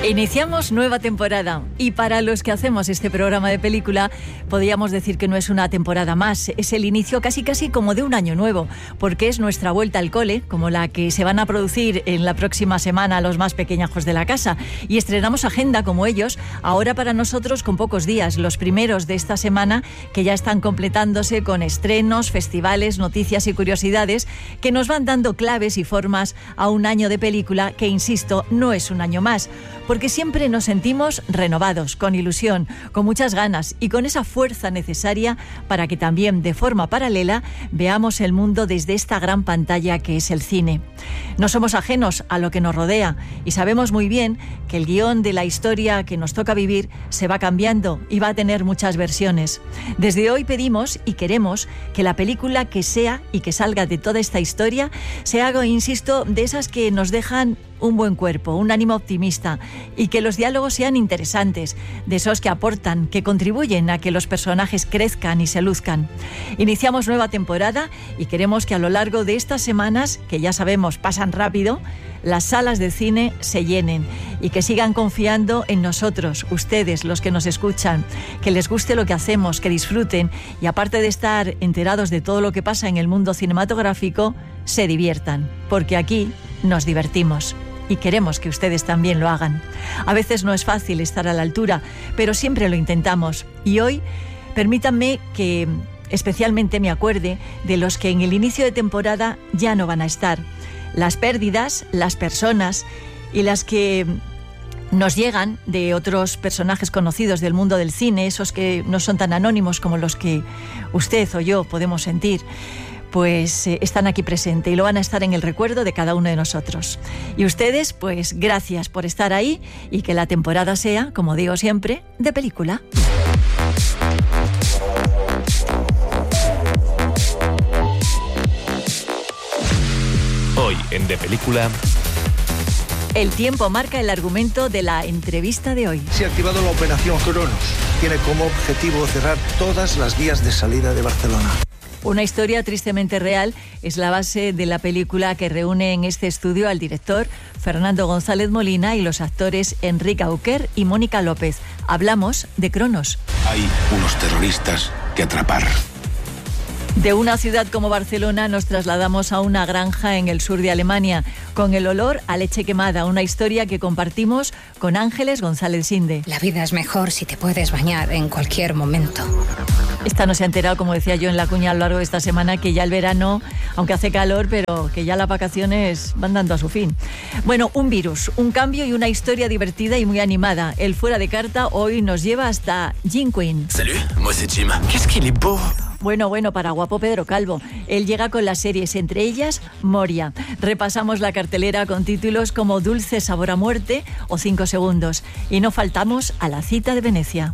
Iniciamos nueva temporada y para los que hacemos este programa de película podríamos decir que no es una temporada más, es el inicio casi como de un año nuevo, porque es nuestra vuelta al cole, como la que se van a producir en la próxima semana los más pequeñajos de la casa, y estrenamos agenda como ellos, ahora para nosotros con pocos días, los primeros de esta semana que ya están completándose con estrenos, festivales, noticias y curiosidades que nos van dando claves y formas a un año de película que, insisto, no es un año más, porque siempre nos sentimos renovados, con ilusión, con muchas ganas y con esa fuerza necesaria para que también de forma paralela veamos el mundo desde esta gran pantalla que es el cine. No somos ajenos a lo que nos rodea y sabemos muy bien que el guión de la historia que nos toca vivir se va cambiando y va a tener muchas versiones. Desde hoy pedimos y queremos que la película que sea y que salga de toda esta historia se haga, insisto, de esas que nos dejan un buen cuerpo, un ánimo optimista y que los diálogos sean interesantes, de esos que aportan, que contribuyen a que los personajes crezcan y se luzcan. Iniciamos nueva temporada y queremos que a lo largo de estas semanas, que ya sabemos pasan rápido, las salas de cine se llenen y que sigan confiando en nosotros, ustedes, los que nos escuchan, que les guste lo que hacemos, que disfruten y aparte de estar enterados de todo lo que pasa en el mundo cinematográfico, se diviertan, porque aquí nos divertimos. Y queremos que ustedes también lo hagan. A veces no es fácil estar a la altura, pero siempre lo intentamos. Y hoy, permítanme que especialmente me acuerde de los que en el inicio de temporada ya no van a estar. Las pérdidas, las personas y las que nos llegan de otros personajes conocidos del mundo del cine, esos que no son tan anónimos como los que usted o yo podemos sentir, pues están aquí presentes y lo van a estar en el recuerdo de cada uno de nosotros. Y ustedes, pues gracias por estar ahí y que la temporada sea, como digo siempre, de película. Hoy en De Película... El tiempo marca el argumento de la entrevista de hoy. Se ha activado la operación Cronos. Tiene como objetivo cerrar todas las vías de salida de Barcelona. Una historia tristemente real es la base de la película que reúne en este estudio al director Fernando González Molina y los actores Enrique Auquer y Mónica López. Hablamos de Cronos. Hay unos terroristas que atrapar. De una ciudad como Barcelona nos trasladamos a una granja en el sur de Alemania, con el olor a leche quemada, una historia que compartimos con Ángeles González Sinde. La vida es mejor si te puedes bañar en cualquier momento. Esta no se ha enterado, como decía yo en la cuña a lo largo de esta semana, que ya el verano, aunque hace calor, pero que ya las vacaciones van dando a su fin. Bueno, un virus, un cambio y una historia divertida y muy animada. El Fuera de Carta hoy nos lleva hasta Jim Quinn. Salut, moi c'est Jim. Qu'est-ce qu'il est beau. Bueno, para guapo Pedro Calvo. Él llega con las series, entre ellas Moria. Repasamos la cartelera con títulos como Dulce sabor a muerte o 5 segundos. Y no faltamos a la cita de Venecia.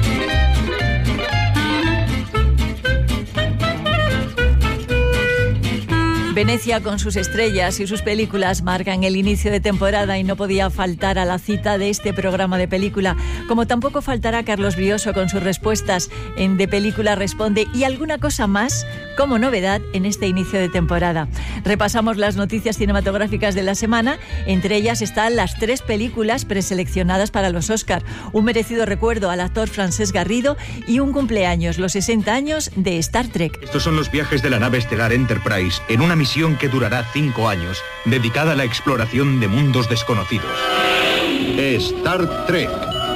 Venecia, con sus estrellas y sus películas, marcan el inicio de temporada y no podía faltar a la cita de este programa de película, como tampoco faltará Carlos Brioso con sus respuestas en De Película Responde y alguna cosa más como novedad en este inicio de temporada. Repasamos las noticias cinematográficas de la semana, entre ellas están las 3 películas preseleccionadas para los Oscar, un merecido recuerdo al actor Francesc Garrido y un cumpleaños, los 60 años de Star Trek. Estos son los viajes de la nave estelar Enterprise en una misión que durará 5 años, dedicada a la exploración de mundos desconocidos. Star Trek.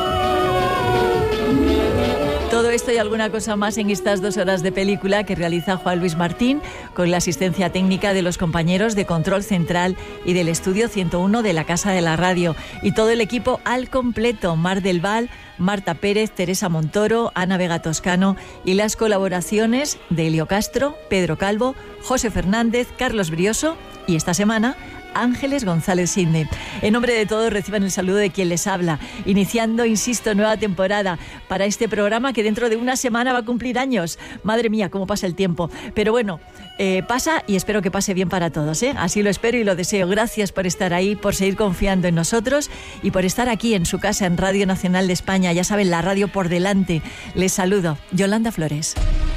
Todo esto y alguna cosa más en estas 2 horas de película que realiza Juan Luis Martín, con la asistencia técnica de los compañeros de Control Central y del Estudio 101 de la Casa de la Radio, y todo el equipo al completo: Mar del Val, Marta Pérez, Teresa Montoro, Ana Vega Toscano, y las colaboraciones de Elio Castro, Pedro Calvo, José Fernández, Carlos Brioso y esta semana Ángeles González Sinde. En nombre de todos reciban el saludo de quien les habla, iniciando, insisto, nueva temporada para este programa que dentro de una semana va a cumplir años. Madre mía, cómo pasa el tiempo. Pero bueno, pasa y espero que pase bien para todos, ¿eh? Así lo espero y lo deseo. Gracias por estar ahí, por seguir confiando en nosotros y por estar aquí en su casa en Radio Nacional de España. Ya saben, la radio por delante. Les saludo, Yolanda Flores.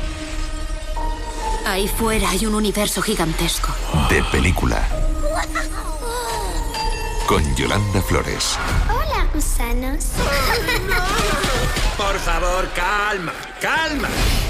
Ahí fuera hay un universo gigantesco. De Película. con Yolanda Flores. Hola, gusanos. Por favor, calma, calma.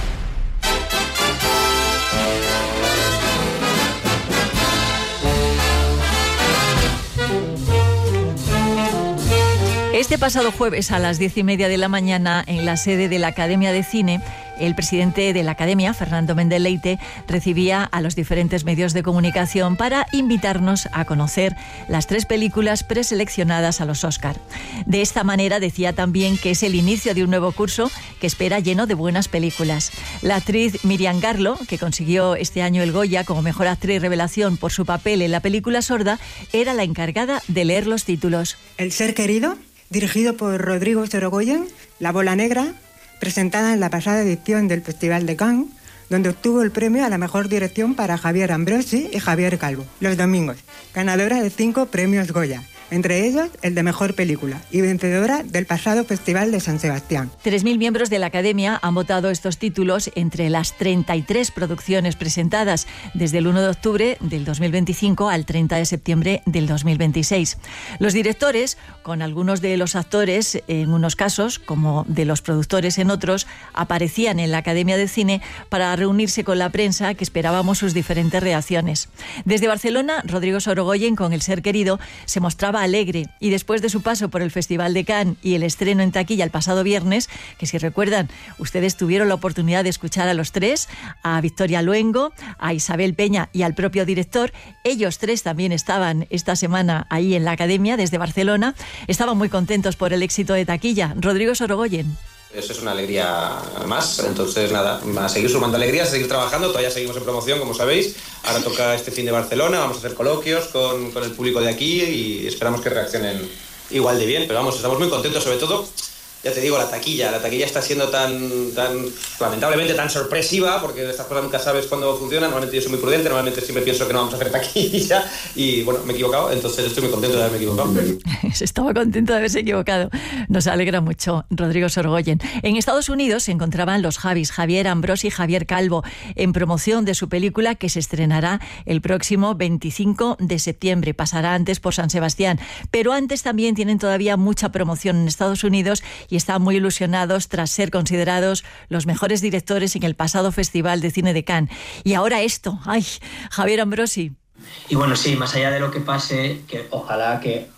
Este pasado jueves a las 10:30 de la mañana, en la sede de la Academia de Cine, el presidente de la Academia, Fernando Méndez Leite, recibía a los diferentes medios de comunicación para invitarnos a conocer las 3 películas preseleccionadas a los Oscar. De esta manera decía también que es el inicio de un nuevo curso que espera lleno de buenas películas. La actriz Miriam Garlo, que consiguió este año el Goya como mejor actriz revelación por su papel en la película Sorda, era la encargada de leer los títulos. El ser querido, dirigido por Rodrigo Sorogoyen, La bola negra, presentada en la pasada edición del Festival de Cannes, donde obtuvo el premio a la mejor dirección para Javier Ambrosi y Javier Calvo. Los domingos, ganadora de 5 premios Goya, entre ellos el de mejor película, y vencedora del pasado Festival de San Sebastián. 3.000 miembros de la Academia han votado estos títulos entre las 33 producciones presentadas desde el 1 de octubre del 2025 al 30 de septiembre del 2026. Los directores, con algunos de los actores en unos casos, como de los productores en otros, aparecían en la Academia de Cine para reunirse con la prensa, que esperábamos sus diferentes reacciones. Desde Barcelona, Rodrigo Sorogoyen, con El ser querido, se mostraba alegre, y después de su paso por el Festival de Cannes y el estreno en taquilla el pasado viernes, que si recuerdan, ustedes tuvieron la oportunidad de escuchar a los 3, a Victoria Luengo, a Isabel Peña y al propio director. Ellos 3 también estaban esta semana ahí en la Academia desde Barcelona. Estaban muy contentos por el éxito de taquilla. Rodrigo Sorogoyen. Eso es una alegría más, entonces nada, a seguir sumando alegrías, a seguir trabajando, todavía seguimos en promoción, como sabéis. Ahora toca este fin de Barcelona, vamos a hacer coloquios con el público de aquí y esperamos que reaccionen igual de bien, pero vamos, estamos muy contentos, sobre todo, ya te digo, la taquilla está siendo tan lamentablemente tan sorpresiva, porque estas cosas nunca sabes cuándo funcionan. Normalmente yo soy muy prudente, normalmente siempre pienso que no vamos a hacer taquilla y bueno, me he equivocado, entonces estoy muy contento de haberme equivocado. Estaba contento de haberse equivocado. Nos alegra mucho, Rodrigo Sorogoyen. En Estados Unidos se encontraban los Javis, Javier Ambrosi y Javier Calvo, en promoción de su película que se estrenará el próximo 25 de septiembre. Pasará antes por San Sebastián, pero antes también tienen todavía mucha promoción en Estados Unidos y están muy ilusionados tras ser considerados los mejores directores en el pasado Festival de Cine de Cannes. Y ahora esto, ¡ay! Javier Ambrosi. Y bueno, sí, más allá de lo que pase, que ojalá que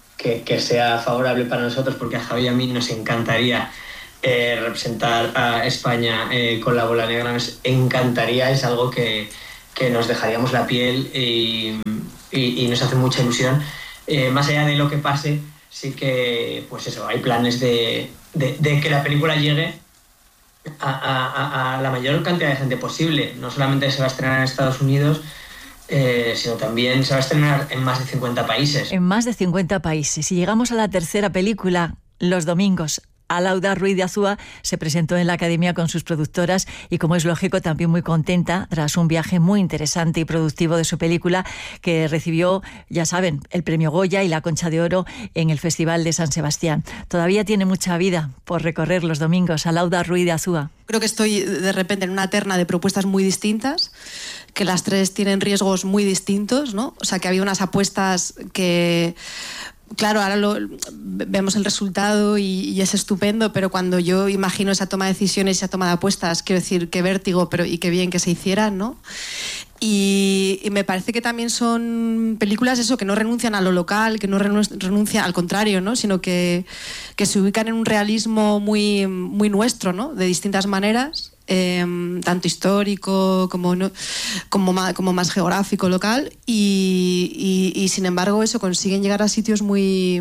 sea favorable para nosotros, porque a Javi y a mí nos encantaría representar a España con La bola negra, nos encantaría, es algo que nos dejaríamos la piel y nos hace mucha ilusión. Más allá de lo que pase, sí que, pues eso, hay planes de que la película llegue a la mayor cantidad de gente posible. No solamente se va a estrenar en Estados Unidos, sino también se va a estrenar en más de 50 países. En más de 50 países. Y llegamos a la tercera película, los domingos. Alauda Ruiz de Azúa se presentó en la Academia con sus productoras y, como es lógico, también muy contenta tras un viaje muy interesante y productivo de su película, que recibió, ya saben, el premio Goya y la Concha de Oro en el Festival de San Sebastián. Todavía tiene mucha vida por recorrer los domingos. Alauda Ruiz de Azúa. Creo que estoy de repente en una terna de propuestas muy distintas, que las 3 tienen riesgos muy distintos, ¿no? O sea, que había unas apuestas que... Claro, ahora vemos el resultado y es estupendo, pero cuando yo imagino esa toma de decisiones, esa toma de apuestas, quiero decir, qué vértigo, pero y qué bien que se hicieran, ¿no? Y me parece que también son películas que no renuncian a lo local, que no renuncian al contrario, ¿no? Sino que se ubican en un realismo muy, muy nuestro, ¿no? De distintas maneras. Tanto histórico como más geográfico, local, y sin embargo eso, consiguen llegar a sitios muy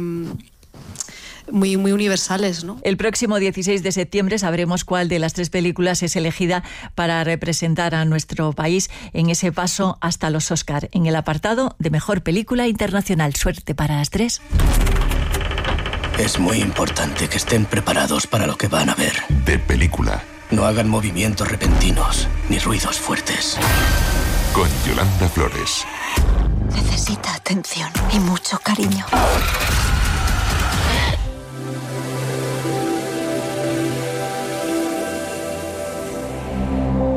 universales, ¿no? El próximo 16 de septiembre sabremos cuál de las 3 películas es elegida para representar a nuestro país en ese paso hasta los Oscar, en el apartado de Mejor Película Internacional. Suerte para las 3. Es muy importante que estén preparados para lo que van a ver. De película. No hagan movimientos repentinos ni ruidos fuertes. Con Yolanda Flores. Necesita atención y mucho cariño.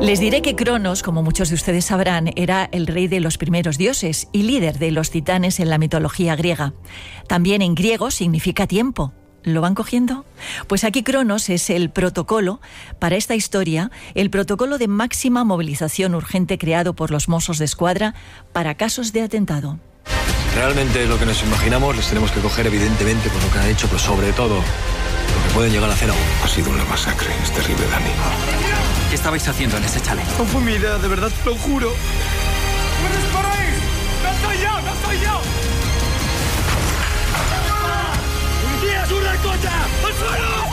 Les diré que Cronos, como muchos de ustedes sabrán, era el rey de los primeros dioses y líder de los titanes en la mitología griega. También en griego significa tiempo. ¿Lo van cogiendo? Pues aquí Cronos es el protocolo para esta historia, el protocolo de máxima movilización urgente creado por los Mossos de Escuadra para casos de atentado. Realmente lo que nos imaginamos les tenemos que coger evidentemente por lo que han hecho, pero sobre todo lo que pueden llegar a hacer aún. Ha sido una masacre, es terrible, Dani. ¿Qué estabais haciendo en ese chalet? No fue mi idea, de verdad, te lo juro. ¡No disparéis! ¡No soy yo! ¡No soy yo! ¡Policía, surda el coche! ¡Al suelo!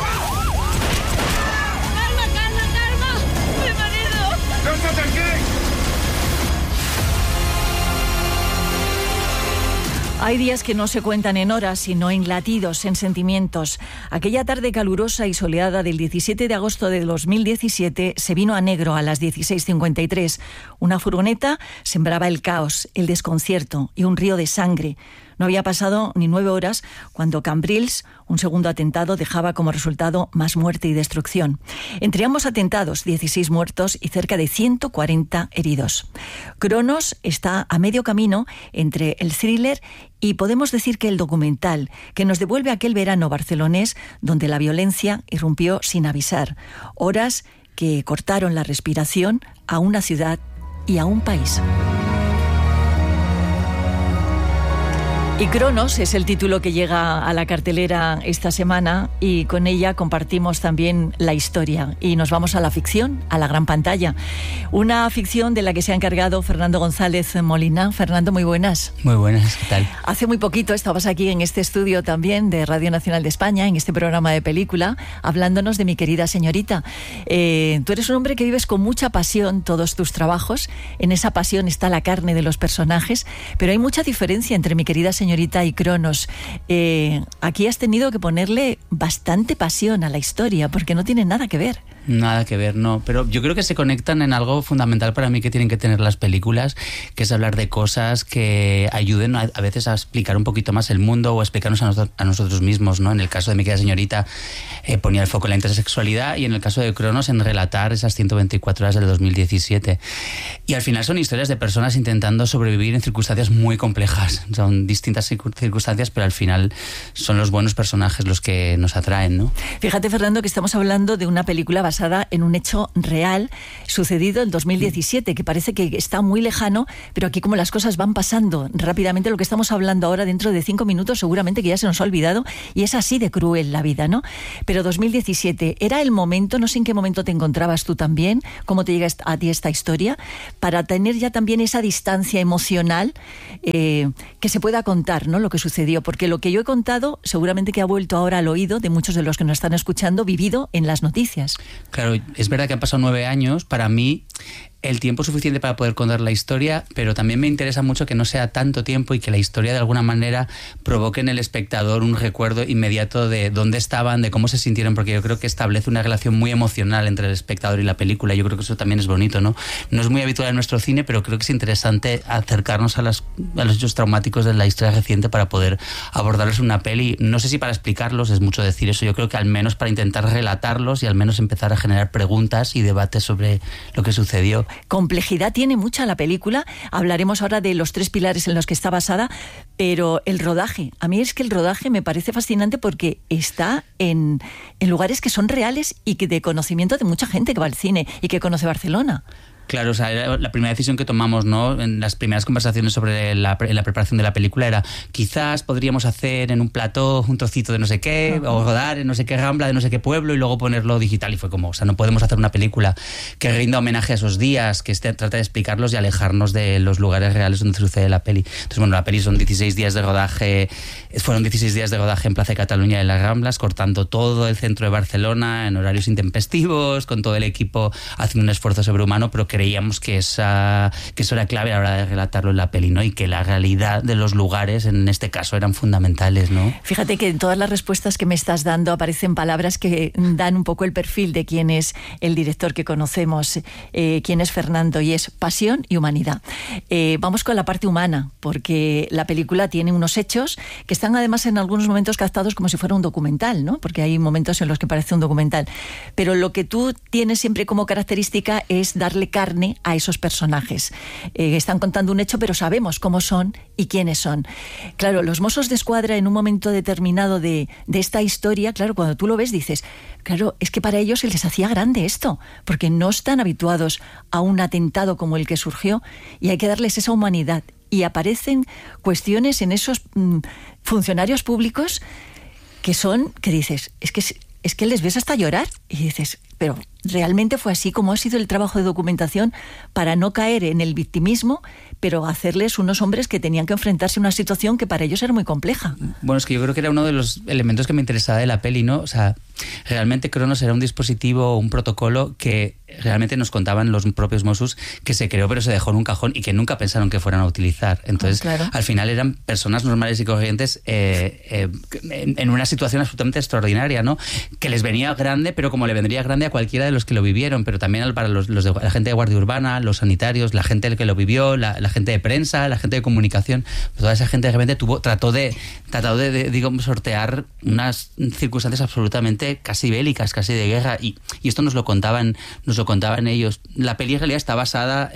¡Calma! ¡Mi marido! ¡No estás aquí! Hay días que no se cuentan en horas, sino en latidos, en sentimientos. Aquella tarde calurosa y soleada del 17 de agosto de 2017 se vino a negro a las 16:53. Una furgoneta sembraba el caos, el desconcierto y un río de sangre. No había pasado ni 9 horas cuando Cambrils, un segundo atentado, dejaba como resultado más muerte y destrucción. Entre ambos atentados, 16 muertos y cerca de 140 heridos. Cronos está a medio camino entre el thriller y podemos decir que el documental, que nos devuelve aquel verano barcelonés donde la violencia irrumpió sin avisar. Horas que cortaron la respiración a una ciudad y a un país. Y Cronos es el título que llega a la cartelera esta semana y con ella compartimos también la historia. Y nos vamos a la ficción, a la gran pantalla. Una ficción de la que se ha encargado Fernando González Molina. Fernando, muy buenas. Muy buenas, ¿qué tal? Hace muy poquito estabas aquí en este estudio también de Radio Nacional de España, en este programa de película, hablándonos de Mi querida señorita. Tú eres un hombre que vives con mucha pasión todos tus trabajos. En esa pasión está la carne de los personajes, pero hay mucha diferencia entre Mi querida señorita y Cronos. Aquí has tenido que ponerle bastante pasión a la historia porque no tiene nada que ver. Nada que ver, no. Pero yo creo que se conectan en algo fundamental para mí que tienen que tener las películas, que es hablar de cosas que ayuden a veces a explicar un poquito más el mundo o a explicarnos a nosotros mismos, ¿no? En el caso de Mi querida señorita ponía el foco en la intersexualidad y en el caso de Cronos en relatar esas 124 horas del 2017. Y al final son historias de personas intentando sobrevivir en circunstancias muy complejas. Son distintas circunstancias, pero al final son los buenos personajes los que nos atraen, ¿no? Fíjate, Fernando, que estamos hablando de una película basada en un hecho real sucedido en 2017, que parece que está muy lejano, pero aquí como las cosas van pasando rápidamente, lo que estamos hablando ahora dentro de 5 minutos seguramente que ya se nos ha olvidado y es así de cruel la vida, ¿no? Pero 2017 era el momento, no sé en qué momento te encontrabas tú también, cómo te llega a ti esta historia, para tener ya también esa distancia emocional que se pueda contar, ¿no? Lo que sucedió, porque lo que yo he contado seguramente que ha vuelto ahora al oído de muchos de los que nos están escuchando, vivido en las noticias. Claro, es verdad que han pasado 9 años. Para mí, el tiempo suficiente para poder contar la historia, pero también me interesa mucho que no sea tanto tiempo y que la historia de alguna manera provoque en el espectador un recuerdo inmediato de dónde estaban, de cómo se sintieron, porque yo creo que establece una relación muy emocional entre el espectador y la película. Yo creo que eso también es bonito, ¿no? No es muy habitual en nuestro cine, pero creo que es interesante acercarnos a los hechos traumáticos de la historia reciente para poder abordarlos en una peli. No sé si para explicarlos, es mucho decir eso, yo creo que al menos para intentar relatarlos y al menos empezar a generar preguntas y debates sobre lo que sucedió. Complejidad tiene mucha la película. Hablaremos ahora de los 3 pilares en los que está basada, pero el rodaje, a mí es que el rodaje me parece fascinante porque está en lugares que son reales y que de conocimiento de mucha gente que va al cine y que conoce Barcelona. Claro, o sea, la primera decisión que tomamos, ¿no? En las primeras conversaciones sobre la preparación de la película era quizás podríamos hacer en un plató un trocito de no sé qué, o rodar en no sé qué rambla de no sé qué pueblo y luego ponerlo digital. Y fue como, o sea, no podemos hacer una película que rinda homenaje a esos días, que trata de explicarlos y alejarnos de los lugares reales donde sucede la peli. Entonces, bueno, la peli son 16 días de rodaje, fueron 16 días de rodaje en Plaza de Cataluña y en las Ramblas, cortando todo el centro de Barcelona en horarios intempestivos, con todo el equipo haciendo un esfuerzo sobrehumano, pero que creíamos que eso era clave a la hora de relatarlo en la peli, ¿no? Y que la realidad de los lugares en este caso eran fundamentales, ¿no? Fíjate que en todas las respuestas que me estás dando aparecen palabras que dan un poco el perfil de quién es el director que conocemos, quién es Fernando, y es pasión y humanidad. Vamos con la parte humana, porque la película tiene unos hechos que están además en algunos momentos captados como si fuera un documental, ¿no? Porque hay momentos en los que parece un documental. Pero lo que tú tienes siempre como característica es darle carne a esos personajes. Están contando un hecho, pero sabemos cómo son y quiénes son. Claro, los Mossos d'Esquadra en un momento determinado de esta historia, claro, cuando tú lo ves dices, claro, es que para ellos se les hacía grande esto, porque no están habituados a un atentado como el que surgió y hay que darles esa humanidad. Y aparecen cuestiones en esos funcionarios públicos que dices, es que les ves hasta llorar y dices, pero realmente fue así como ha sido el trabajo de documentación para no caer en el victimismo, pero hacerles unos hombres que tenían que enfrentarse a una situación que para ellos era muy compleja. Bueno, es que yo creo que era uno de los elementos que me interesaba de la peli, ¿no? O sea, realmente Cronos era un dispositivo, un protocolo que realmente nos contaban los propios Mossos que se creó pero se dejó en un cajón y que nunca pensaron que fueran a utilizar. Entonces, claro, al final eran personas normales y corrientes en una situación absolutamente extraordinaria, ¿no? Que les venía grande, pero como le vendría grande a cualquiera de los que lo vivieron, pero también para la gente de Guardia Urbana, los sanitarios, la gente que lo vivió, la gente de prensa, la gente de comunicación, toda esa gente realmente trató de digamos, sortear unas circunstancias absolutamente casi bélicas, casi de guerra, y esto nos lo contaban ellos. La peli en realidad está basada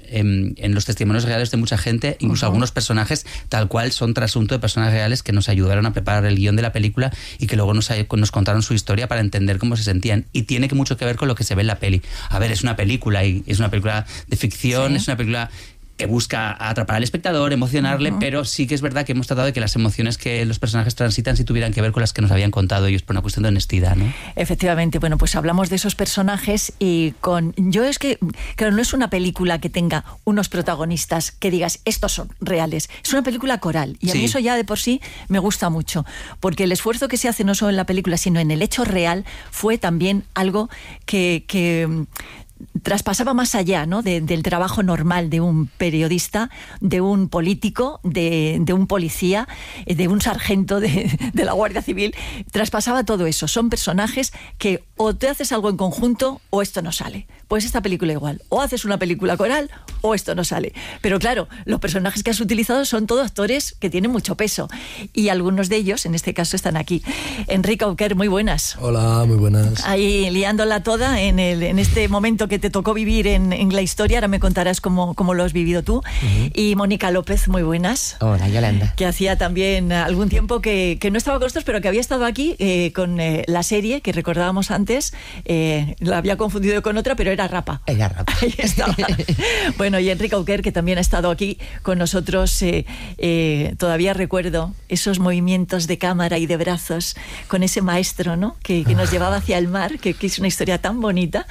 en los testimonios reales de mucha gente, incluso algunos personajes tal cual son trasunto de personas reales que nos ayudaron a preparar el guión de la película y que luego nos contaron su historia para entender cómo se sentían, y tiene mucho que ver con lo que se ve en la peli. A ver, es una película y es una película de ficción, ¿sí? Es una película que busca atrapar al espectador, emocionarle, pero sí que es verdad que hemos tratado de que las emociones que los personajes transitan sí tuvieran que ver con las que nos habían contado ellos por una cuestión de honestidad, ¿no? Efectivamente, bueno, pues hablamos de esos personajes y yo es que, claro, no es una película que tenga unos protagonistas que digas, estos son reales, es una película coral y a mí eso ya de por sí me gusta mucho, porque el esfuerzo que se hace no solo en la película, sino en el hecho real fue también algo que traspasaba más allá, ¿no? del trabajo normal de un periodista, de un político, de un policía, de un sargento de la Guardia Civil. Traspasaba todo eso. Son personajes que o te haces algo en conjunto o esto no sale. Pues esta película igual. O haces una película coral o esto no sale. Pero claro, los personajes que has utilizado son todos actores que tienen mucho peso. Y algunos de ellos, en este caso, están aquí. Enrique Auquer, muy buenas. Hola, muy buenas. Ahí liándola toda en este momento que te tocó vivir en la historia. Ahora me contarás cómo lo has vivido tú. Y Mónica López, muy buenas. Hola, Yolanda. Que hacía también algún tiempo que no estaba con nosotros, pero que había estado aquí con la serie que recordábamos antes. La había confundido con otra, pero era Rapa. Era Rapa. Ahí estaba. Bueno, y Enrique Auquer, que también ha estado aquí con nosotros. Todavía recuerdo esos movimientos de cámara y de brazos con ese maestro, ¿no? que nos llevaba hacia el mar, que es una historia tan bonita.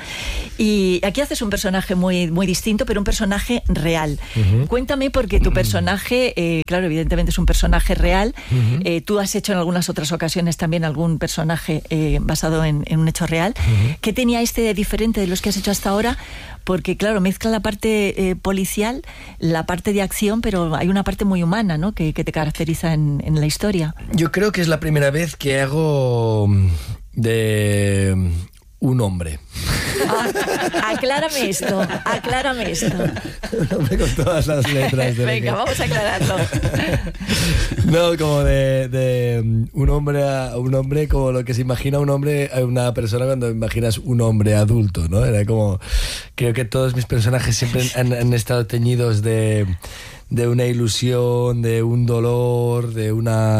Y aquí haces un personaje muy, muy distinto, pero un personaje real. Cuéntame, porque tu personaje, claro, evidentemente es un personaje real. Tú has hecho en algunas otras ocasiones también algún personaje basado en un hecho real. ¿Qué tenía este de diferente de los que has hecho hasta ahora? Porque, claro, mezcla la parte policial, la parte de acción, pero hay una parte muy humana, ¿no? que te caracteriza en la historia. Yo creo que es la primera vez que hago de un hombre. Aclárame esto. Un hombre con todas las letras. Venga, vamos a aclararlo. No, como de un hombre como lo que se imagina un hombre, una persona cuando imaginas un hombre adulto, ¿no? Era como, creo que todos mis personajes siempre han estado teñidos de una ilusión, de un dolor, de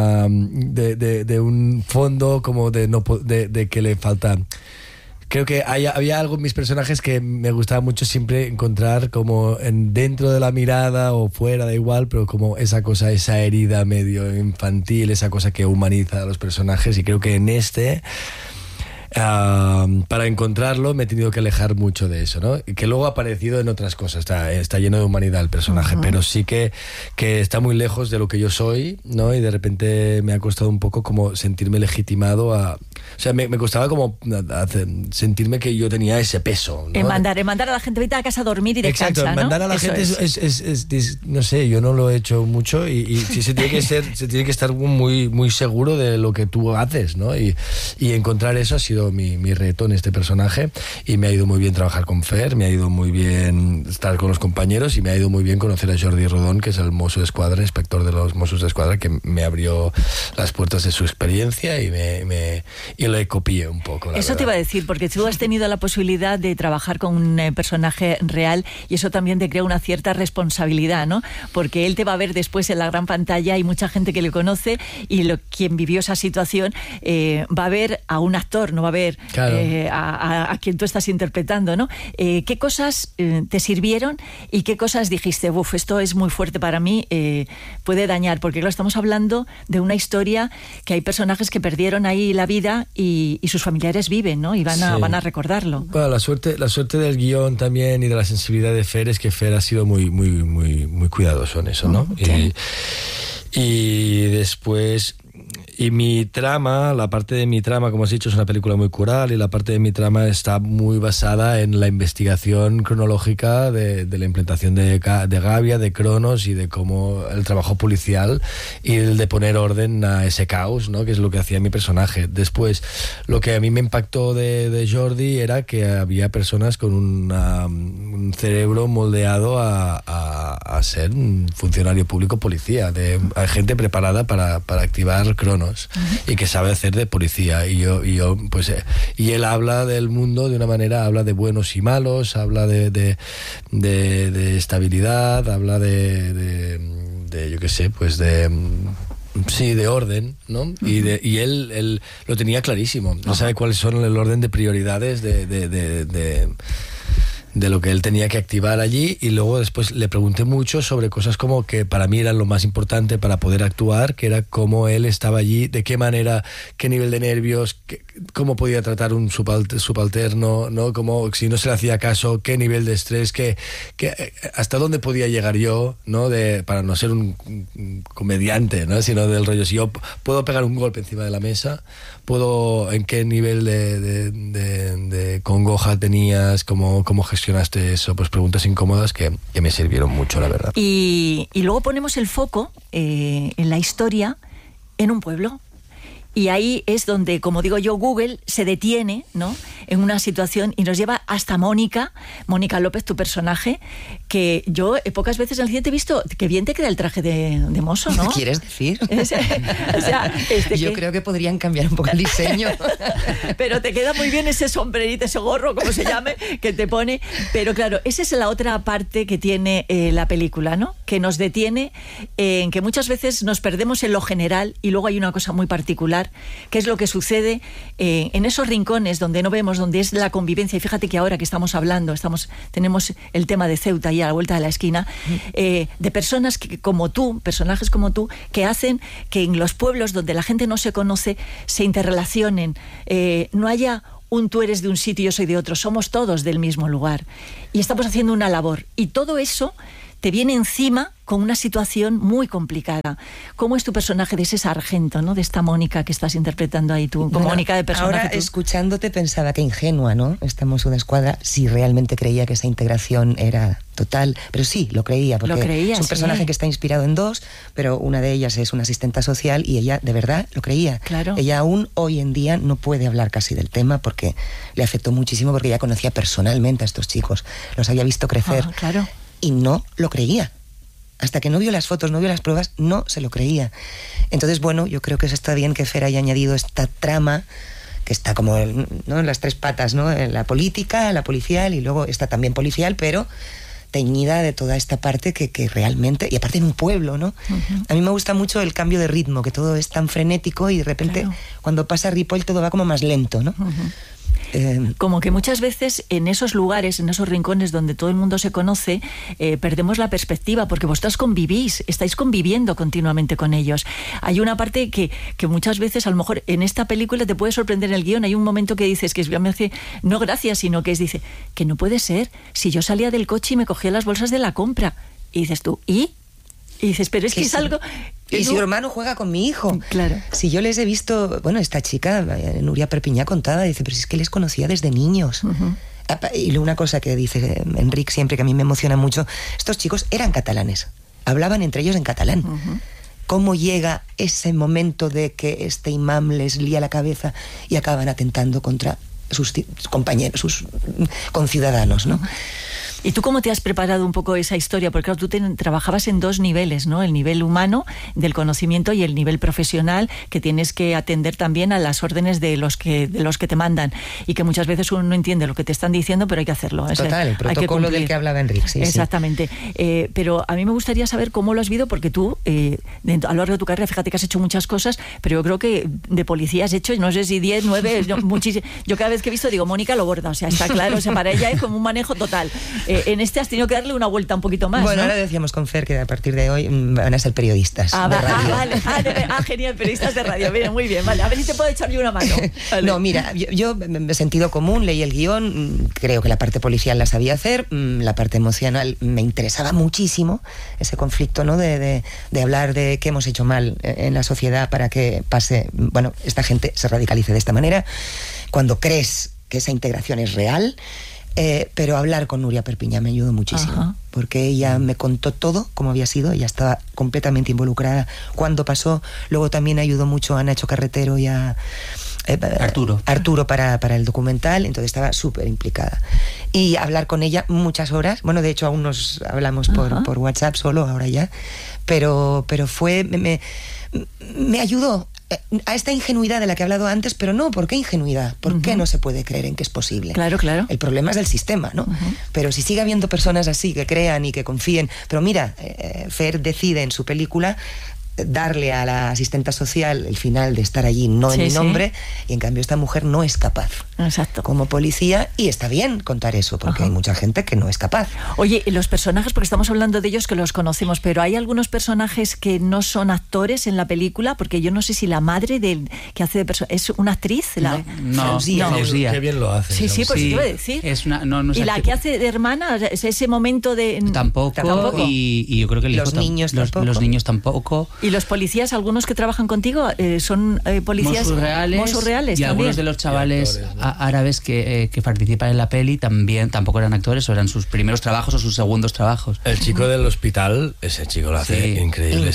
un fondo como de que le falta. Creo que había algo en mis personajes que me gustaba mucho siempre encontrar como dentro de la mirada o fuera, da igual, pero como esa cosa, esa herida medio infantil, esa cosa que humaniza a los personajes, y creo que en Para encontrarlo me he tenido que alejar mucho de eso, ¿no? Que luego ha aparecido en otras cosas, está lleno de humanidad el personaje, pero sí que está muy lejos de lo que yo soy, ¿no? Y de repente me ha costado un poco como sentirme legitimado a... O sea, me costaba como sentirme que yo tenía ese peso, ¿no? Mandar a la gente, vete a casa a dormir y descansa, exacto, ¿no? mandar a la gente es, no sé, yo no lo he hecho mucho y sí se tiene que estar muy, muy seguro de lo que tú haces, ¿no? Y encontrar eso ha sido mi reto en este personaje, y me ha ido muy bien trabajar con Fer, me ha ido muy bien estar con los compañeros, y me ha ido muy bien conocer a Jordi Rodón, que es el Mosso d'Esquadra, inspector de los Mossos d'Esquadra, que me abrió las puertas de su experiencia y le copié un poco. Eso te iba a decir, porque tú has tenido la posibilidad de trabajar con un personaje real, y eso también te crea una cierta responsabilidad, ¿no? Porque él te va a ver después en la gran pantalla, hay mucha gente que le conoce, y quien vivió esa situación va a ver a un actor, no va a ver a quien tú estás interpretando, ¿no? ¿Qué cosas te sirvieron y qué cosas dijiste, esto es muy fuerte para mí, puede dañar? Porque claro, estamos hablando de una historia que hay personajes que perdieron ahí la vida y sus familiares viven, ¿no? Y van a recordarlo. Bueno, la suerte del guión también y de la sensibilidad de Fer es que Fer ha sido muy, muy, muy, muy cuidadoso en eso, ¿no? Y después... Y mi trama, la parte de mi trama, como has dicho, es una película muy coral, y la parte de mi trama está muy basada en la investigación cronológica de la implantación de Gavia, de Cronos, y de cómo el trabajo policial y el de poner orden a ese caos, ¿no? Que es lo que hacía mi personaje. Después, lo que a mí me impactó de Jordi era que había personas con un cerebro moldeado a ser un funcionario público policía, hay gente preparada para activar Cronos, y que sabe hacer de policía, y él habla del mundo de una manera, habla de buenos y malos, habla de estabilidad, habla de yo qué sé, pues de orden, ¿no? Y él lo tenía clarísimo, no sabe cuáles son el orden de prioridades de lo que él tenía que activar allí. Y luego después le pregunté mucho sobre cosas como que para mí eran lo más importante para poder actuar, que era cómo él estaba allí, de qué manera, qué nivel de nervios, cómo podía tratar un subalterno, ¿no? Cómo, si no se le hacía caso, qué nivel de estrés, hasta dónde podía llegar yo, ¿no? para no ser un comediante, ¿no? Sino del rollo, si yo puedo pegar un golpe encima de la mesa, en qué nivel de congoja tenías, cómo gestionaste eso, pues preguntas incómodas que me sirvieron mucho, la verdad. Y luego ponemos el foco en la historia en un pueblo. Y ahí es donde, como digo yo, Google se detiene, ¿no?, en una situación y nos lleva hasta Mónica López, tu personaje, que yo pocas veces en el cine te he visto, que bien te queda el traje de mozo, ¿no? ¿Qué quieres decir? Yo creo que podrían cambiar un poco el diseño. Pero te queda muy bien ese sombrerito, ese gorro, como se llame, que te pone. Pero claro, esa es la otra parte que tiene la película, ¿no? Que nos detiene en que muchas veces nos perdemos en lo general, y luego hay una cosa muy particular, que es lo que sucede en esos rincones donde no vemos, donde es la convivencia. Y fíjate que ahora que estamos hablando, tenemos el tema de Ceuta ahí a la vuelta de la esquina, de personas personajes como tú, que hacen que en los pueblos donde la gente no se conoce se interrelacionen, no haya tú eres de un sitio y yo soy de otro, somos todos del mismo lugar, y estamos haciendo una labor, y todo eso te viene encima con una situación muy complicada. ¿Cómo es tu personaje de ese sargento, ¿no?, de esta Mónica que estás interpretando ahí tú, como Mónica de personaje? Ahora, escuchándote, pensaba que ingenua, ¿no?, esta Mosso d'Esquadra, si realmente creía que esa integración era total, pero sí, lo creía, porque es un personaje que está inspirado en dos, pero una de ellas es una asistenta social, y ella de verdad lo creía. Claro. Ella aún hoy en día no puede hablar casi del tema porque le afectó muchísimo, porque ella conocía personalmente a estos chicos, los había visto crecer. Claro. Y no lo creía. Hasta que no vio las fotos, no vio las pruebas, no se lo creía. Entonces, bueno, yo creo que eso está bien que Fer haya añadido esta trama, que está como, ¿no?, en las tres patas, ¿no?, en la política, la policial, y luego está también policial, pero teñida de toda esta parte que realmente, y aparte en un pueblo, ¿no? Uh-huh. A mí me gusta mucho el cambio de ritmo, que todo es tan frenético y de repente, cuando pasa Ripoll, todo va como más lento, ¿no? Uh-huh. Como que muchas veces en esos lugares, en esos rincones donde todo el mundo se conoce, perdemos la perspectiva, porque vosotras convivís, estáis conviviendo continuamente con ellos. Hay una parte que muchas veces, a lo mejor en esta película te puede sorprender el guión. Hay un momento que dices que me hace, no gracia, sino que dice, que no puede ser, si yo salía del coche y me cogía las bolsas de la compra. Y dices tú, ¿y? Y dices, pero es que es algo... Y su hermano juega con mi hijo. Claro. Si yo les he visto... Bueno, esta chica, Nuria Perpiñá, contaba, dice, pero si es que les conocía desde niños. Y una cosa que dice Enric siempre, que a mí me emociona mucho, estos chicos eran catalanes, hablaban entre ellos en catalán. ¿Cómo llega ese momento de que este imam les lía la cabeza y acaban atentando contra sus compañeros, sus conciudadanos, ¿no? ¿Y tú cómo te has preparado un poco esa historia? Porque claro, tú trabajabas en dos niveles, ¿no? El nivel humano del conocimiento y el nivel profesional, que tienes que atender también a las órdenes de los que te mandan, y que muchas veces uno no entiende lo que te están diciendo, pero hay que hacerlo. Total, el protocolo del que hablaba Enric. Sí, exactamente. Sí. Pero a mí me gustaría saber cómo lo has vivido, porque tú, a lo largo de tu carrera, fíjate que has hecho muchas cosas, pero yo creo que de policía has hecho, no sé si 10, 9, muchísimo. Yo cada vez que he visto digo, Mónica lo borda, o sea, está claro, o sea, para ella es como un manejo total. En este has tenido que darle una vuelta un poquito más, bueno, ¿no? Ahora decíamos con Fer que a partir de hoy van a ser periodistas de radio. Vale. Genial, periodistas de radio. Bien, muy bien, vale. A ver si te puedo echar yo una mano. Vale. No, mira, yo me he sentido común, leí el guión, creo que la parte policial la sabía hacer, la parte emocional me interesaba muchísimo, ese conflicto, ¿no? De hablar de qué hemos hecho mal en la sociedad para que pase, bueno, esta gente se radicalice de esta manera, cuando crees que esa integración es real. Pero hablar con Nuria Perpiñá me ayudó muchísimo, porque ella me contó todo cómo había sido, ella estaba completamente involucrada cuando pasó. Luego también ayudó mucho a Nacho Carretero y a Arturo para el documental, entonces estaba súper implicada. Y hablar con ella muchas horas, bueno, de hecho aún nos hablamos por WhatsApp solo, ahora ya, pero me ayudó a esta ingenuidad de la que he hablado antes, pero no, ¿por qué ingenuidad? ¿Por qué no se puede creer en que es posible? Claro. El problema es del sistema, ¿no? Pero si sigue habiendo personas así que crean y que confíen, pero mira, Fer decide en su película darle a la asistenta social el final de estar allí, no en mi nombre, y en cambio esta mujer no es capaz. Exacto. Como policía, y está bien contar eso, porque hay mucha gente que no es capaz. Oye, los personajes, porque estamos hablando de ellos que los conocemos, pero hay algunos personajes que no son actores en la película, porque yo no sé si la madre que hace de es una actriz. No. Qué bien lo hace. Sí, pues te iba a decir. Es una, no y la que hace de hermana, es ese momento de... Tampoco. Y yo creo que los niños tampoco. Los niños tampoco. Y los policías, algunos que trabajan contigo, son policías Mossos reales y también. Algunos de los chavales árabes que participan en la peli tampoco eran actores, o eran sus primeros trabajos o sus segundos trabajos. El chico del hospital, ese chico lo hace increíble.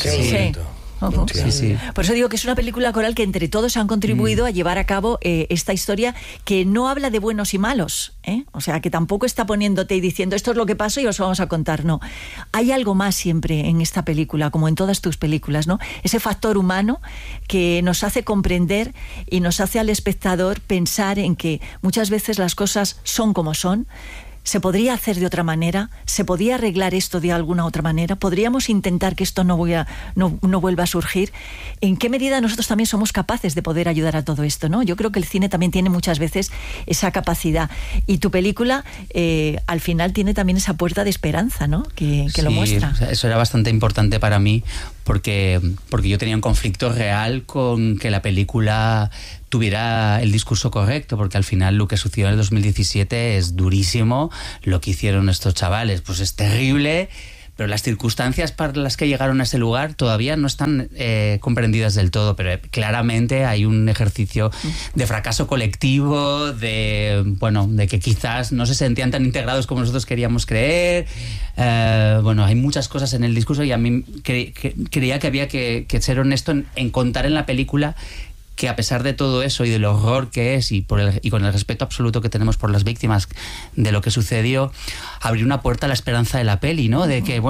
Sí. Por eso digo que es una película coral que entre todos han contribuido a llevar a cabo esta historia, que no habla de buenos y malos, o sea, que tampoco está poniéndote y diciendo esto es lo que pasó y os vamos a contar. No, hay algo más siempre en esta película, como en todas tus películas, ¿no? Ese factor humano que nos hace comprender y nos hace al espectador pensar en que muchas veces las cosas son como son. ¿Se podría hacer de otra manera? ¿Se podía arreglar esto de alguna otra manera? ¿Podríamos intentar que esto no vuelva a surgir? ¿En qué medida nosotros también somos capaces de poder ayudar a todo esto, ¿no? Yo creo que el cine también tiene muchas veces esa capacidad. Y tu película, al final, tiene también esa puerta de esperanza, ¿no? Que lo muestra. O sea, eso era bastante importante para mí, porque yo tenía un conflicto real con que la película tuviera el discurso correcto, porque al final lo que sucedió en el 2017 es durísimo. Lo que hicieron estos chavales pues es terrible, pero las circunstancias para las que llegaron a ese lugar todavía no están comprendidas del todo, pero claramente hay un ejercicio de fracaso colectivo, de que quizás no se sentían tan integrados como nosotros queríamos creer. Hay muchas cosas en el discurso, y a mí creía que había que ser honesto en contar en la película que a pesar de todo eso y del horror que es y con el respeto absoluto que tenemos por las víctimas de lo que sucedió, abrir una puerta a la esperanza de la peli, ¿no? De que,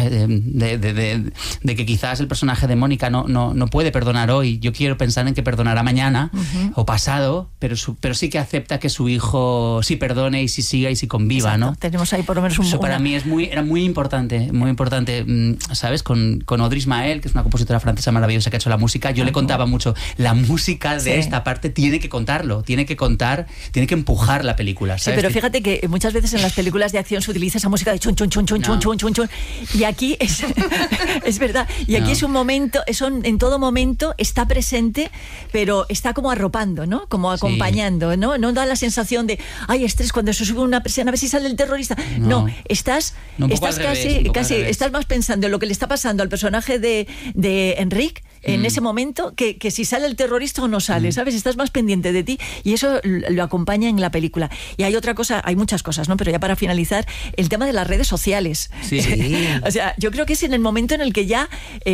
de que quizás el personaje de Mónica no puede perdonar hoy. Yo quiero pensar en que perdonará mañana o pasado, pero sí que acepta que su hijo sí perdone y sí siga y sí conviva. Exacto. ¿no? Tenemos ahí por lo menos Eso para mí era muy importante, ¿sabes? Con Audrey Ismael, que es una compositora francesa maravillosa que ha hecho la música, yo le contaba mucho la música de esta parte tiene que contarlo, tiene que empujar la película, ¿sabes? Sí, pero fíjate que muchas veces en las películas de acción se utiliza esa música de chun, chun, chun, chun, chun, chun, chun, chun, y aquí es verdad, y aquí es un momento, en todo momento está presente, pero está como arropando, ¿no? Como acompañando, ¿no? No da la sensación de, ay, estrés cuando se sube una persiana, a ver si sale el terrorista. No, estás casi estás más pensando en lo que le está pasando al personaje de Enric en ese momento que si sale el terrorista o no sale, ¿sabes? Estás más pendiente de ti y eso lo acompaña en la película. Y hay otra cosa, hay muchas cosas, ¿no? Pero ya para finalizar, el tema de las redes sociales. Sí. O sea, yo creo que es en el momento en el que ya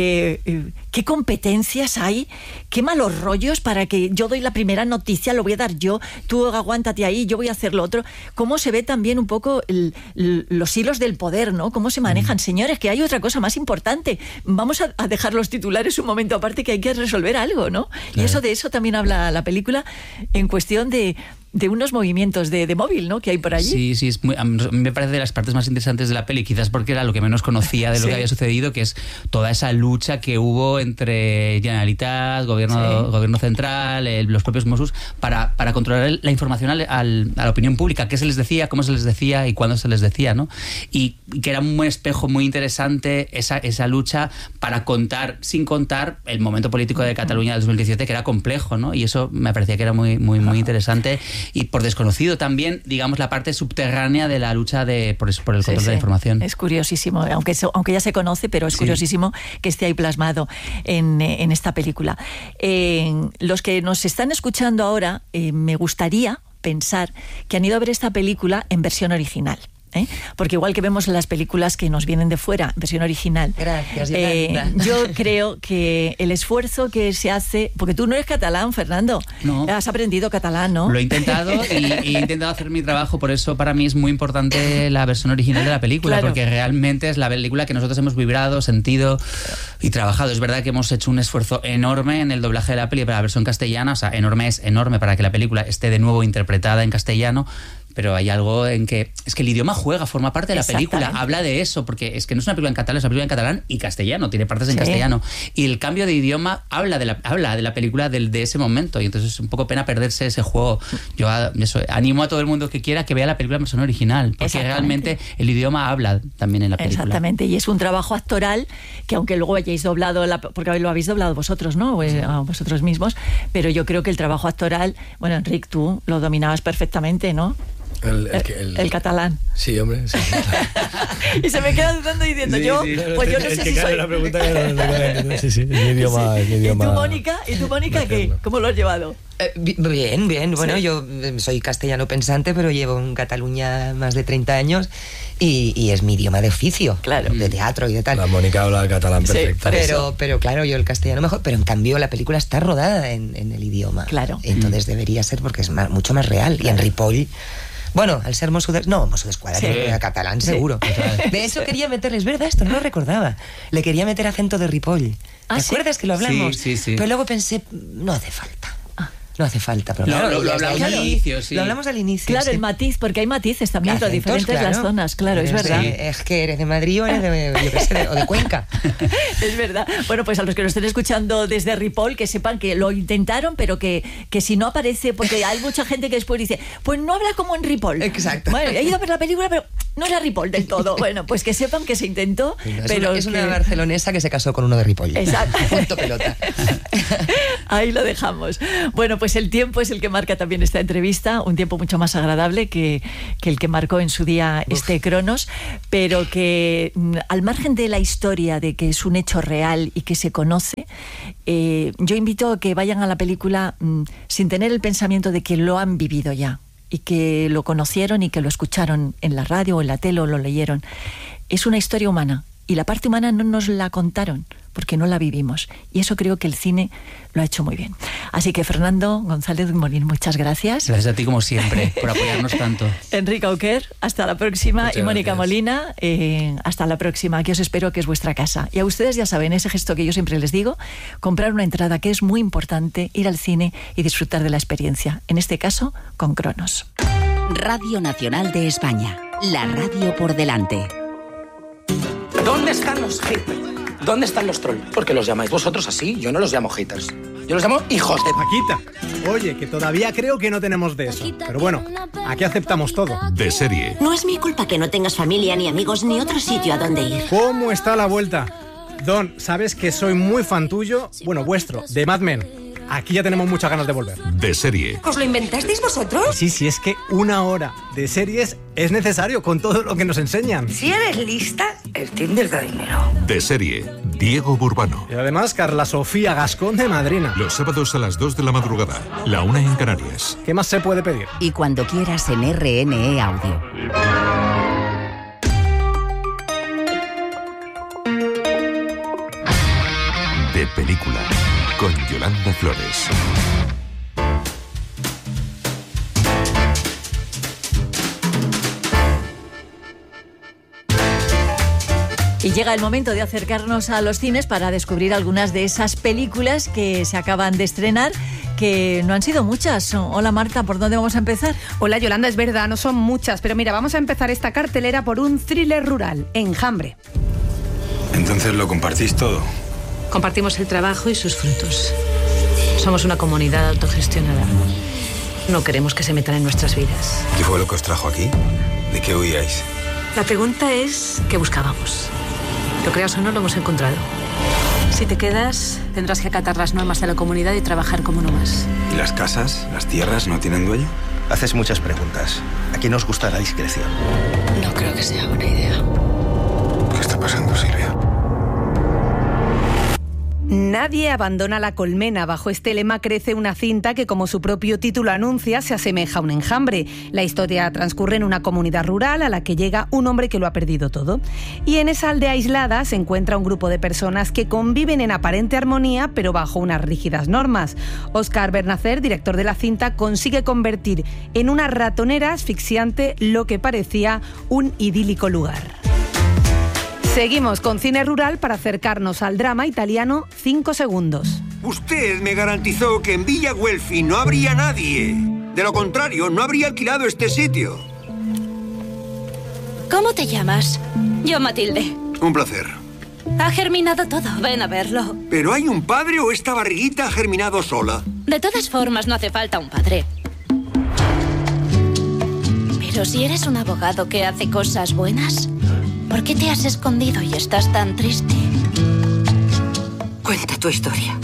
qué competencias hay, qué malos rollos para que yo doy la primera noticia, lo voy a dar yo, tú aguántate ahí, yo voy a hacer lo otro. Cómo se ve también un poco los hilos del poder, ¿no? Cómo se manejan. Señores, que hay otra cosa más importante. Vamos a dejar los titulares un momento aparte, que hay que resolver algo, ¿no? Claro. Y de eso también habla la película en cuestión de unos movimientos de móvil, ¿no? Que hay por allí. Sí, a mí me parece de las partes más interesantes de la peli, quizás porque era lo que menos conocía de lo que había sucedido, que es toda esa lucha que hubo entre Generalitat, gobierno central, los propios Mossos, para controlar la información a la opinión pública, qué se les decía, cómo se les decía y cuándo se les decía, ¿no? Y que era un espejo muy interesante esa lucha para contar, sin contar el momento político de Cataluña del 2017, que era complejo, ¿no? Y eso me parecía que era muy, muy, muy interesante. Y por desconocido también, digamos, la parte subterránea de la lucha por el control de la información. Es curiosísimo, aunque ya se conoce, pero es curiosísimo que esté ahí plasmado en esta película. Los que nos están escuchando ahora, me gustaría pensar que han ido a ver esta película en versión original. Porque igual que vemos las películas que nos vienen de fuera, versión original. Gracias, yo creo que el esfuerzo que se hace, porque tú no eres catalán, Fernando, no. Has aprendido catalán, ¿no? Lo he intentado y he intentado hacer mi trabajo, por eso para mí es muy importante la versión original de la película, claro. Porque realmente es la película que nosotros hemos vibrado, sentido y trabajado. Es verdad que hemos hecho un esfuerzo enorme en el doblaje de la peli para la versión castellana, o sea, es enorme para que la película esté de nuevo interpretada en castellano. Pero hay algo en que es que el idioma forma parte de la película, habla de eso, porque es que no es una película en catalán, es una película en catalán y castellano, tiene partes en castellano. Y el cambio de idioma habla de la película de ese momento, y entonces es un poco pena perderse ese juego. Yo animo a todo el mundo que quiera que vea la película en versión original, porque realmente el idioma habla también en la película. Exactamente, y es un trabajo actoral que aunque luego hayáis doblado, porque lo habéis doblado vosotros, ¿no? Vosotros mismos, pero yo creo que el trabajo actoral, bueno, Enric, tú lo dominabas perfectamente, ¿no? El catalán. Sí, hombre. Sí. Y se me queda dudando diciendo pues yo no sé si soy... La pregunta que sí, es mi idioma. ¿Y tú, Mónica, qué? ¿Cómo lo has llevado? Bien. Bueno, yo soy castellano pensante, pero llevo en Cataluña más de 30 años y es mi idioma de oficio, claro, de teatro y de tal. La Mónica habla el catalán perfecto. Pero claro, yo el castellano mejor, pero en cambio la película está rodada en el idioma. Claro. Entonces debería ser porque es mucho más real. Claro. Y en Ripoll... Bueno, al ser Mossos d'Esquadra, era catalán, seguro. De eso quería meterle, es verdad, esto no lo recordaba. Le quería meter acento de Ripoll. ¿Te acuerdas que lo hablamos? Sí. Pero luego pensé, no hace falta. No hace falta, pero claro, lo hablamos al inicio, sí. Lo hablamos al inicio. Claro, el matiz, porque hay matices también, pero diferentes las zonas, claro, es verdad. Es que eres de Madrid o eres de Cuenca. Es verdad. Bueno, pues a los que nos estén escuchando desde Ripoll, que sepan que lo intentaron, pero que si no aparece, porque hay mucha gente que después dice, pues no habla como en Ripoll. Exacto. Bueno, he ido a ver la película, pero no era Ripoll del todo. Bueno, pues que sepan que se intentó, pero es una barcelonesa que se casó con uno de Ripoll. Exacto. Punto pelota. Ahí lo dejamos. Bueno, pues el tiempo es el que marca también esta entrevista, un tiempo mucho más agradable que el que marcó en su día Cronos, pero que al margen de la historia de que es un hecho real y que se conoce, yo invito a que vayan a la película sin tener el pensamiento de que lo han vivido ya y que lo conocieron y que lo escucharon en la radio o en la tele o lo leyeron. Es una historia humana y la parte humana no nos la contaron porque no la vivimos. Y eso creo que el cine lo ha hecho muy bien. Así que Fernando González Molín, muchas gracias. Gracias a ti como siempre, por apoyarnos tanto. Enric Auquer, hasta la próxima. Muchas y Mónica gracias. Molina, hasta la próxima. Aquí os espero, que es vuestra casa. Y a ustedes ya saben, ese gesto que yo siempre les digo, comprar una entrada, que es muy importante, ir al cine y disfrutar de la experiencia. En este caso, con Cronos. Radio Nacional de España. La radio por delante. ¿Dónde están los jefes? ¿Dónde están los trolls? ¿Por qué los llamáis vosotros así? Yo no los llamo haters. Yo los llamo hijos de... Paquita, oye, que todavía creo que no tenemos de eso. Pero bueno, aquí aceptamos todo. De serie. No es mi culpa que no tengas familia, ni amigos, ni otro sitio a donde ir. ¿Cómo está la vuelta? Don, sabes que soy muy fan tuyo, bueno, vuestro, de Mad Men. Aquí ya tenemos muchas ganas de volver. De serie. ¿Os lo inventasteis vosotros? Sí, es que 1 hora de series es necesario con todo lo que nos enseñan. Si eres lista, el Tinder da dinero. De serie. Diego Burbano. Y además Carla Sofía Gascón de madrina. Los sábados a las 2 de la madrugada, la 1 en Canarias. ¿Qué más se puede pedir? Y cuando quieras en RNE Audio. De película, con Yolanda Flores. Y llega el momento de acercarnos a los cines para descubrir algunas de esas películas que se acaban de estrenar, que no han sido muchas. Hola Marta, ¿por dónde vamos a empezar? Hola Yolanda, es verdad, no son muchas, pero mira, vamos a empezar esta cartelera por un thriller rural, Enjambre. Entonces lo compartís todo. Compartimos el trabajo y sus frutos. Somos una comunidad autogestionada. No queremos que se metan en nuestras vidas. ¿Qué fue lo que os trajo aquí? ¿De qué huíais? La pregunta es, ¿qué buscábamos? Lo creas o no, lo hemos encontrado. Si te quedas, tendrás que acatar las normas de la comunidad y trabajar como uno más. ¿Y las casas, las tierras, no tienen dueño? Haces muchas preguntas. Aquí nos gusta la discreción. No creo que sea buena idea. ¿Qué está pasando, Silvia? Nadie abandona la colmena. Bajo este lema crece una cinta que, como su propio título anuncia, se asemeja a un enjambre. La historia transcurre en una comunidad rural a la que llega un hombre que lo ha perdido todo. Y en esa aldea aislada se encuentra un grupo de personas que conviven en aparente armonía, pero bajo unas rígidas normas. Óscar Bernacer, director de la cinta, consigue convertir en una ratonera asfixiante lo que parecía un idílico lugar. Seguimos con cine rural para acercarnos al drama italiano 5 segundos. Usted me garantizó que en Villa Guelfi no habría nadie. De lo contrario, no habría alquilado este sitio. ¿Cómo te llamas? Yo, Matilde. Un placer. Ha germinado todo. Ven a verlo. ¿Pero hay un padre o esta barriguita ha germinado sola? De todas formas, no hace falta un padre. Pero si eres un abogado que hace cosas buenas, ¿por qué te has escondido y estás tan triste? Cuenta tu historia.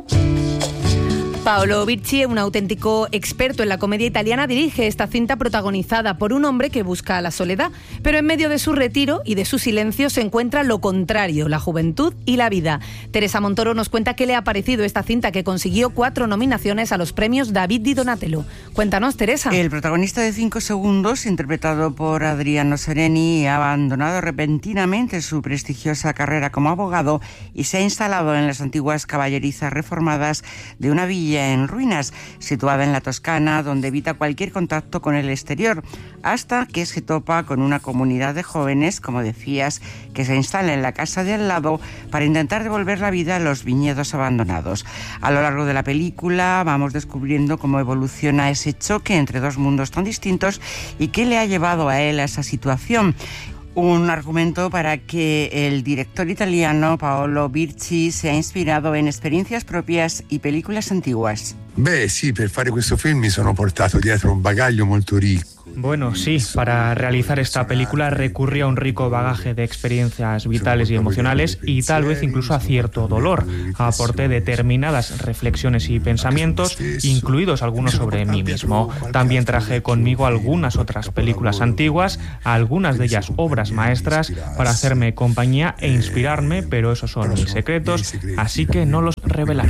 Paolo Virci, un auténtico experto en la comedia italiana, dirige esta cinta protagonizada por un hombre que busca la soledad, pero en medio de su retiro y de su silencio se encuentra lo contrario, la juventud y la vida. Teresa Montoro nos cuenta qué le ha parecido esta cinta, que consiguió 4 nominaciones a los premios David di Donatello. Cuéntanos, Teresa. El protagonista de 5 segundos, interpretado por Adriano Sereni, ha abandonado repentinamente su prestigiosa carrera como abogado y se ha instalado en las antiguas caballerizas reformadas de una villa en ruinas, situada en la Toscana, donde evita cualquier contacto con el exterior, hasta que se topa con una comunidad de jóvenes, como decías, que se instala en la casa de al lado para intentar devolver la vida a los viñedos abandonados. A lo largo de la película vamos descubriendo cómo evoluciona ese choque entre dos mundos tan distintos y qué le ha llevado a él a esa situación. Un argumento para que el director italiano Paolo Virci se ha inspirado en experiencias propias y películas antiguas. Beh, sì, per fare questo film mi sono portato dietro un bagaglio molto ricco. Bueno, sí, para realizar esta película recurrí a un rico bagaje de experiencias vitales y emocionales y tal vez incluso a cierto dolor. Aporté determinadas reflexiones y pensamientos, incluidos algunos sobre mí mismo. También traje conmigo algunas otras películas antiguas, algunas de ellas obras maestras, para hacerme compañía e inspirarme, pero esos son mis secretos, así que no los revelaré.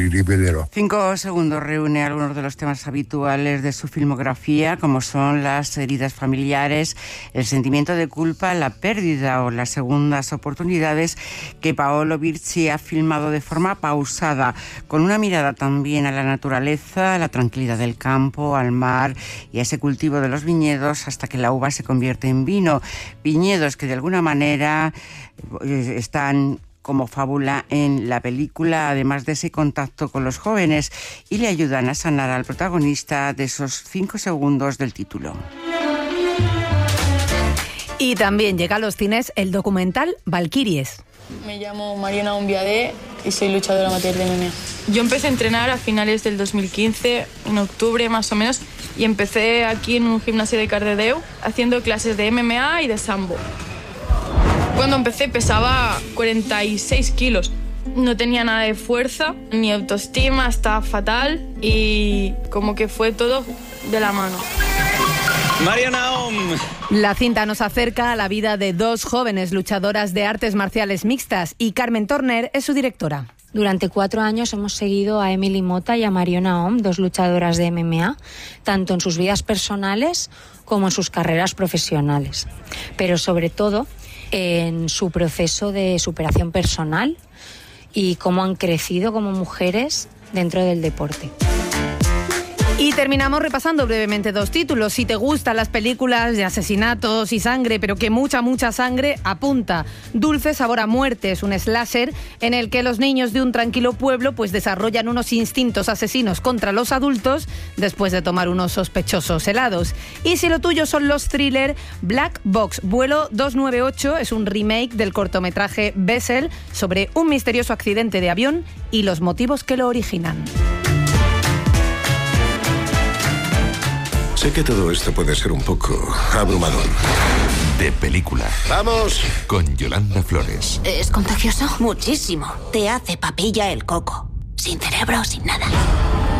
5 segundos reúne algunos de los temas habituales de su filmografía, como son las heridas familiares, el sentimiento de culpa, la pérdida o las segundas oportunidades, que Paolo Virci ha filmado de forma pausada, con una mirada también a la naturaleza, a la tranquilidad del campo, al mar y a ese cultivo de los viñedos hasta que la uva se convierte en vino. Viñedos que de alguna manera están como fábula en la película, además de ese contacto con los jóvenes, y le ayudan a sanar al protagonista de esos 5 segundos del título. Y también llega a los cines el documental Valquíries. Me llamo Mariona Ombiadé y soy luchadora amateur de MMA. Yo empecé a entrenar a finales del 2015, en octubre más o menos, y empecé aquí en un gimnasio de Cardedeu haciendo clases de MMA y de sambo. Cuando empecé pesaba 46 kilos. No tenía nada de fuerza, ni autoestima, estaba fatal y como que fue todo de la mano. Mariona Om. La cinta nos acerca a la vida de dos jóvenes luchadoras de artes marciales mixtas y Carmen Torner es su directora. Durante 4 años hemos seguido a Emily Mota y a Mariona Om, dos luchadoras de MMA, tanto en sus vidas personales como en sus carreras profesionales, pero sobre todo en su proceso de superación personal y cómo han crecido como mujeres dentro del deporte. Y terminamos repasando brevemente 2 títulos. Si te gustan las películas de asesinatos y sangre, pero que mucha sangre, apunta. Dulce sabor a muerte es un slasher en el que los niños de un tranquilo pueblo pues desarrollan unos instintos asesinos contra los adultos después de tomar unos sospechosos helados. Y si lo tuyo son los thriller, Black Box Vuelo 298 es un remake del cortometraje Bessel sobre un misterioso accidente de avión y los motivos que lo originan. Sé que todo esto puede ser un poco abrumador. De película. ¡Vamos! Con Yolanda Flores. ¿Es contagioso? Muchísimo. Te hace papilla el coco. Sin cerebro, sin nada.